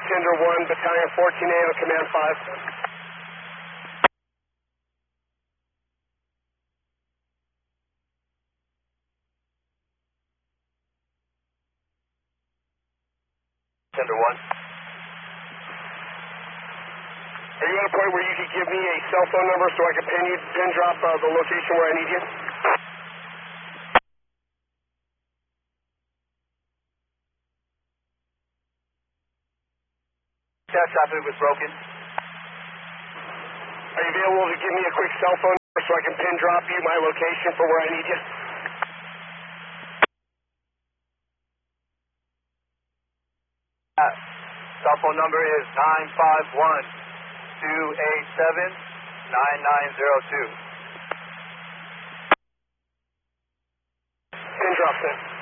Bartender 1, Battalion 14A on Command 5. Bartender 1. Are you at a point where you could give me a cell phone number so I can pin drop the location where I need you? That traffic was broken. Are you available to give me a quick cell phone number so I can pin drop you my location for where I need you? Cell phone number is 951-287-9902. Pin drop, sir.